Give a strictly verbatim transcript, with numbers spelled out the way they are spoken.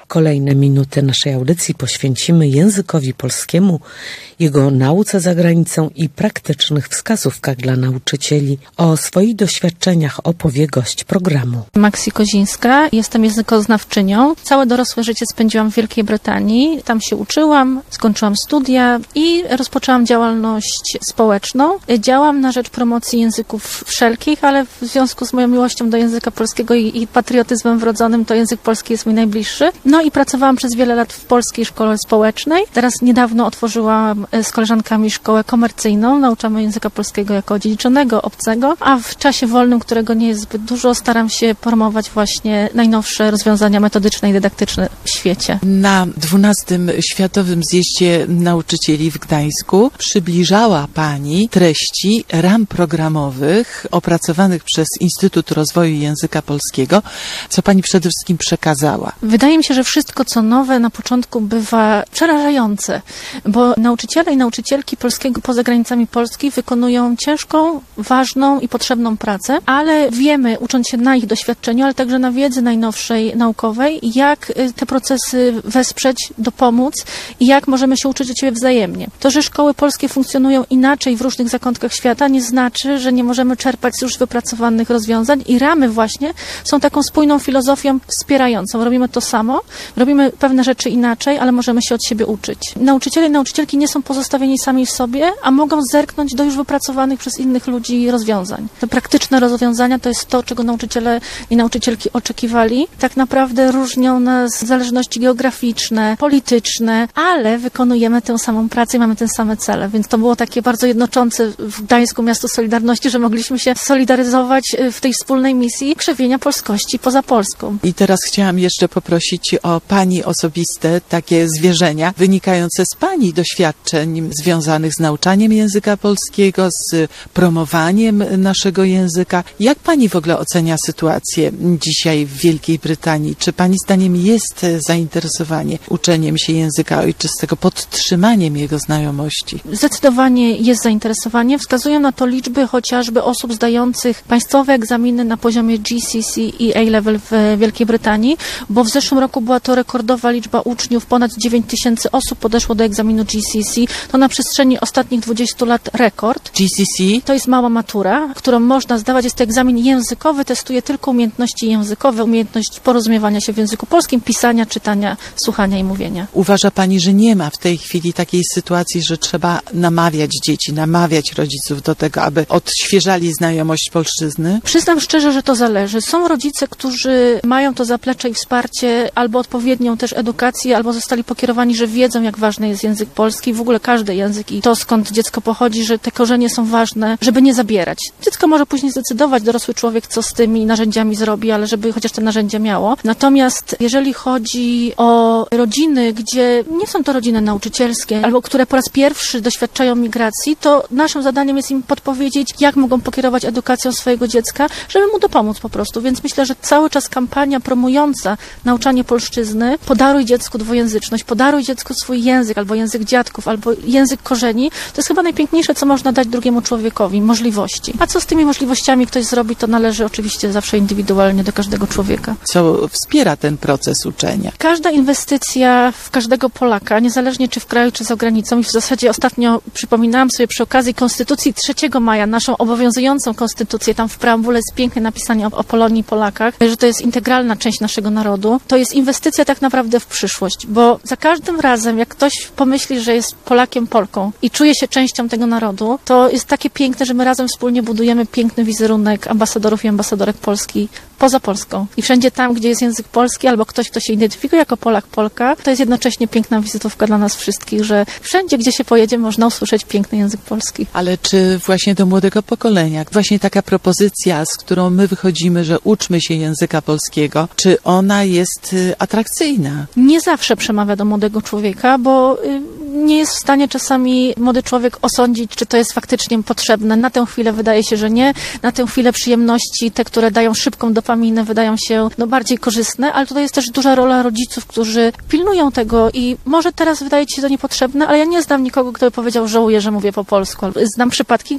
Kolejne minuty naszej audycji poświęcimy językowi polskiemu, jego nauce za granicą i praktycznych wskazówkach dla nauczycieli. O swoich doświadczeniach opowie gość programu. Maxi Kozińska, jestem językoznawczynią. Całe dorosłe życie spędziłam w Wielkiej Brytanii. Tam się uczyłam, skończyłam studia i rozpoczęłam działalność społeczną. Działam na rzecz promocji języków wszelkich, ale w związku z moją miłością do języka polskiego i, i patriotyzmem wrodzonym, to język polski jest mi najbliższy. No i pracowałam przez wiele lat w Polskiej Szkole Społecznej. Teraz niedawno otworzyłam z koleżankami szkołę komercyjną. Nauczamy języka polskiego jako odziedziczonego, obcego, a w czasie wolnym, którego nie jest zbyt dużo, staram się promować właśnie najnowsze rozwiązania metodyczne i dydaktyczne w świecie. Na dwunastym Światowym Zjeździe Nauczycieli w Gdańsku przybliżała Pani treści ram programowych opracowanych przez Instytut Rozwoju Języka Polskiego. Co Pani przede wszystkim przekazała? Wydaje mi się, że wszystko, co nowe, na początku bywa przerażające, bo nauczyciele i nauczycielki polskiego poza granicami Polski wykonują ciężką, ważną i potrzebną pracę, ale wiemy, ucząc się na ich doświadczeniu, ale także na wiedzy najnowszej, naukowej, jak te procesy wesprzeć, dopomóc i jak możemy się uczyć od siebie wzajemnie. To, że szkoły polskie funkcjonują inaczej w różnych zakątkach świata, nie znaczy, że nie możemy czerpać z już wypracowanych rozwiązań i ramy właśnie są taką spójną filozofią wspierającą. Robimy to samo, robimy pewne rzeczy inaczej, ale możemy się od siebie uczyć. Nauczyciele i nauczycielki nie są pozostawieni sami w sobie, a mogą zerknąć do już wypracowanych przez innych ludzi rozwiązań. Te praktyczne rozwiązania to jest to, czego nauczyciele i nauczycielki oczekiwali. Tak naprawdę różnią nas zależności geograficzne, polityczne, ale wykonujemy tę samą pracę i mamy te same cele, więc to było takie bardzo jednoczące w Gdańsku Miasto Solidarności, że mogliśmy się solidaryzować w tej wspólnej misji krzewienia polskości poza Polską. I teraz chciałam jeszcze poprosić o Pani osobiste takie zwierzenia wynikające z Pani doświadczeń związanych z nauczaniem języka polskiego, z promowaniem naszego języka. Jak Pani w ogóle ocenia sytuację dzisiaj w Wielkiej Brytanii? Czy Pani zdaniem jest zainteresowanie uczeniem się języka ojczystego, podtrzymaniem jego znajomości? Zdecydowanie jest zainteresowanie. Wskazują na to liczby chociażby osób zdających państwowe egzaminy na poziomie G C S E i A-Level w Wielkiej Brytanii, bo w zeszłym roku była to rekordowa liczba uczniów, ponad dziewięć tysięcy osób podeszło do egzaminu G C S E. To na przestrzeni ostatnich dwudziestu lat rekord. G C S E? To jest mała matura, którą można zdawać. Jest to egzamin językowy, testuje tylko umiejętności językowe, umiejętność porozumiewania się w języku polskim, pisania, czytania, słuchania i mówienia. Uważa Pani, że nie ma w tej chwili takiej sytuacji, że trzeba namawiać dzieci, namawiać rodziców do tego, aby odświeżali znajomość polszczyzny? Przyznam szczerze, że to zależy. Są rodzice, którzy mają to zaplecze i wsparcie, albo odpowiednią też edukację, albo zostali pokierowani, że wiedzą, jak ważny jest język polski, w ogóle każdy język i to, skąd dziecko pochodzi, że te korzenie są ważne, żeby nie zabierać. Dziecko może później zdecydować, dorosły człowiek, co z tymi narzędziami zrobi, ale żeby chociaż te narzędzia miało. Natomiast jeżeli chodzi o rodziny, gdzie nie są to rodziny nauczycielskie, albo które po raz pierwszy doświadczają migracji, to naszym zadaniem jest im podpowiedzieć, jak mogą pokierować edukacją swojego dziecka, żeby mu dopomóc po prostu. Więc myślę, że cały czas kampania promująca nauczanie polszczyzny, podaruj dziecku dwujęzyczność, podaruj dziecku swój język, albo język dziadków, albo język korzeni, to jest chyba najpiękniejsze, co można dać drugiemu człowiekowi, możliwości. A co z tymi możliwościami ktoś zrobi, to należy oczywiście zawsze indywidualnie do każdego człowieka. Co wspiera ten proces uczenia? Każda inwestycja w każdego Polaka, niezależnie czy w kraju, czy za granicą, i w zasadzie ostatnio przypominałam sobie przy okazji Konstytucji trzeciego maja, naszą obowiązującą konstytucję, tam w preambule jest piękne napisanie o, o Polonii i Polakach, że to jest integralna część naszego narodu. To jest inwestycja tak naprawdę w przyszłość, bo za każdym razem, jak ktoś pomyśli, że jest Polakiem, Polką i czuje się częścią tego narodu, to jest takie piękne, że my razem wspólnie budujemy piękny wizerunek ambasadorów i ambasadorek Polski poza Polską. I wszędzie tam, gdzie jest język polski albo ktoś, kto się identyfikuje jako Polak, Polka, to jest jednocześnie piękna wizytówka dla nas wszystkich, że wszędzie, gdzie się pojedzie, można usłyszeć piękny język polski. Ale czy właśnie do młodego pokolenia, właśnie taka propozycja, z którą my wychodzimy, że uczmy się języka polskiego, czy ona jest atrakcyjna? Nie zawsze przemawia do młodego człowieka, bo nie jest w stanie czasami młody człowiek osądzić, czy to jest faktycznie potrzebne. Na tę chwilę wydaje się, że nie. Na tę chwilę przyjemności, te, które dają szybką dopaminę, wydają się no, bardziej korzystne, ale tutaj jest też duża rola rodziców, którzy pilnują tego i może teraz wydaje ci się to niepotrzebne, ale ja nie znam nikogo, kto by powiedział, żałuję, że mówię po polsku. Znam przypadki,